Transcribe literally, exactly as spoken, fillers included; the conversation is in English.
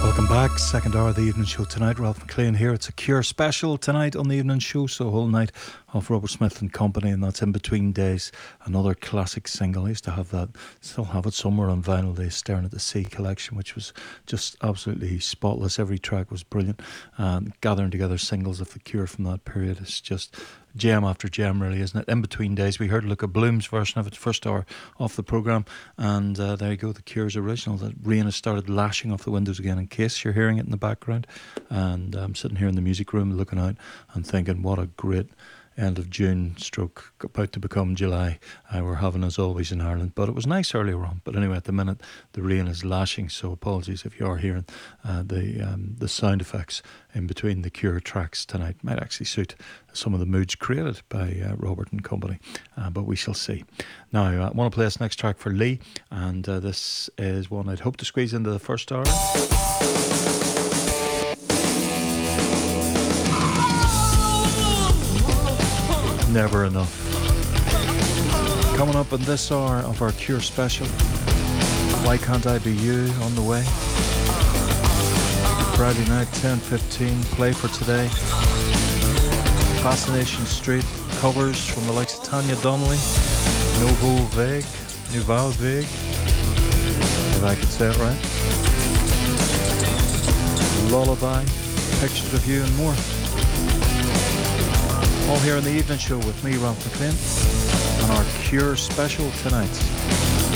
Welcome back. Second hour of the evening show tonight. Ralph McLean here. It's a Cure special tonight on the evening show. So a whole night of Robert Smith and Company, and that's In Between Days. Another classic single. I used to have that, still have it somewhere on vinyl. The Staring at the Sea collection, which was just absolutely spotless. Every track was brilliant. And gathering together singles of the Cure from that period is just gem after gem, really, isn't it? In Between Days, we heard Luca Bloom's version of it, first hour off the programme, and uh, there you go, the Cure's original. The rain has started lashing off the windows again, in case you're hearing it in the background, and I'm sitting here in the music room looking out and thinking what a great end of June stroke about to become July uh, we're having, as always, in Ireland. But it was nice earlier on, but anyway, at the minute the rain is lashing, so apologies if you are hearing uh, the um, the sound effects in between the Cure tracks tonight. Might actually suit some of the moods created by uh, Robert and Company, uh, but we shall see. Now I want to play this next track for Lee, and uh, this is one I'd hope to squeeze into the first hour. Never enough. Coming up in this hour of our Cure special, Why Can't I Be You on the way. Friday night, ten fifteen, play for today. Fascination Street, covers from the likes of Tanya Donnelly, Nouveau Vague, Nouveau Vague, if I could say it right. Lullaby, Pictures of You and more. All here in the evening show with me, Ralph McLean, on our Cure special tonight.